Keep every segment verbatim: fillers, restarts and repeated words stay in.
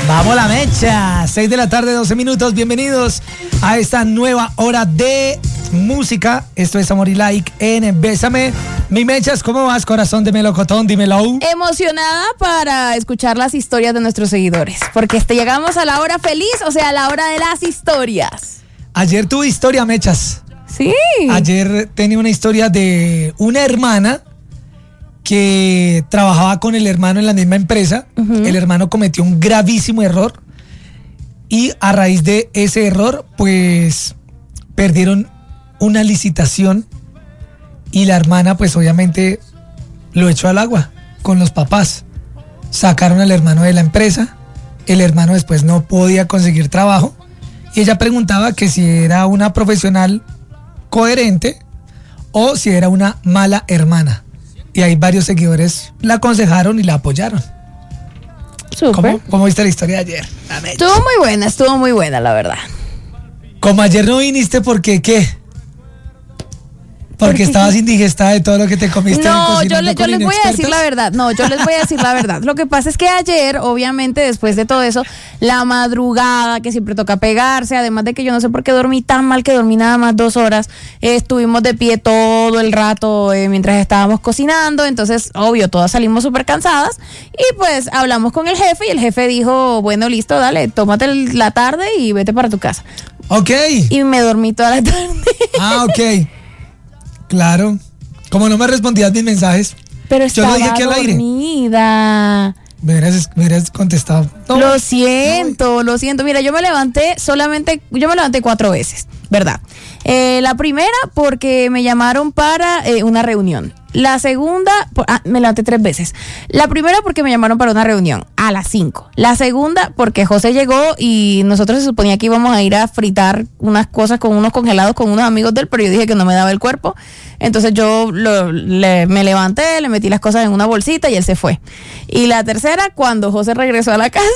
Vamos la mecha, seis de la tarde, doce minutos, bienvenidos a esta nueva hora de música. Esto es Amor y Like en Bésame. Mi mechas, ¿cómo vas, corazón de melocotón? Dímelo. Emocionada para escuchar las historias de nuestros seguidores, porque este, llegamos a la hora feliz, o sea, a la hora de las historias. Ayer tuve historia, mechas. Sí. Ayer tenía una historia de una hermana que trabajaba con el hermano en la misma empresa. Uh-huh. El hermano cometió un gravísimo error y a raíz de ese error, pues, perdieron una licitación y la hermana, pues, obviamente lo echó al agua con los papás. Sacaron al hermano de la empresa, el hermano después no podía conseguir trabajo y ella preguntaba que si era una profesional coherente o si era una mala hermana. Y hay varios seguidores la aconsejaron y la apoyaron. Súper. ¿Cómo, ¿Cómo viste la historia de ayer? Estuvo muy buena, estuvo muy buena, la verdad. Como ayer no viniste, ¿por qué qué? Porque estabas indigestada de todo lo que te comiste. No, yo, le, yo les voy a decir la verdad. No, yo les voy a decir la verdad. Lo que pasa es que ayer, obviamente, después de todo eso, la madrugada, que siempre toca pegarse, además de que yo no sé por qué dormí tan mal, que dormí nada más dos horas, eh, estuvimos de pie todo el rato eh, mientras estábamos cocinando, entonces, obvio, todas salimos súper cansadas y pues hablamos con el jefe y el jefe dijo, bueno, listo, dale, tómate la tarde y vete para tu casa. Ok. Y me dormí toda la tarde. Ah, ok. Claro, como no me respondías mis mensajes, pero estaba yo lo dije aquí al aire. Dormida. Me hubieras, me hubieras contestado. No, lo siento, no. lo siento. Mira, yo me levanté solamente, yo me levanté cuatro veces, ¿verdad? Eh, la primera porque me llamaron para eh, una reunión. La segunda, por, ah, me levanté tres veces. La primera porque me llamaron para una reunión a las cinco. La segunda porque José llegó y nosotros se suponía que íbamos a ir a fritar unas cosas con unos congelados con unos amigos de él, pero yo dije que no me daba el cuerpo. Entonces yo lo, le, me levanté, le metí las cosas en una bolsita y él se fue. Y la tercera cuando José regresó a la casa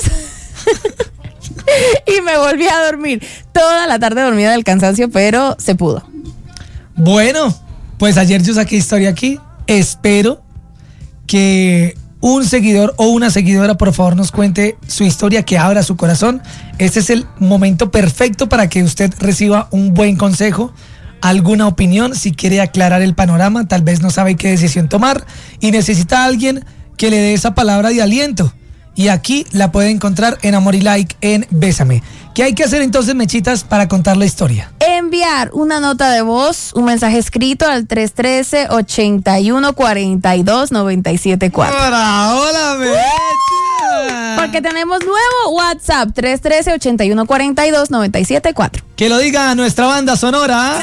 y me volví a dormir. Toda la tarde dormida del cansancio, pero se pudo. Bueno, pues ayer yo saqué historia aquí. Espero que un seguidor o una seguidora por favor nos cuente su historia, que abra su corazón. Este es el momento perfecto para que usted reciba un buen consejo, alguna opinión, si quiere aclarar el panorama, tal vez no sabe qué decisión tomar y necesita a alguien que le dé esa palabra de aliento. Y aquí la puede encontrar en Amor y Like en Bésame. ¿Qué hay que hacer entonces, mechitas, para contar la historia? Enviar una nota de voz, un mensaje escrito al tres uno tres, ocho uno cuatro dos, nueve siete cuatro. ¡Hola, hola, mecha! Porque tenemos nuevo WhatsApp, tres uno tres, ocho uno cuatro dos, nueve siete cuatro. Que lo diga nuestra banda sonora.